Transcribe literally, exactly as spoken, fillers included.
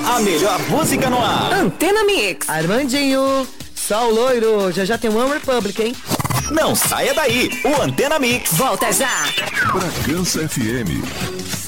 A melhor música no ar. Antena Mix. Armandinho, só o loiro. Já já tem One Republic, hein? Não saia daí. O Antena Mix volta já. Bragança F M.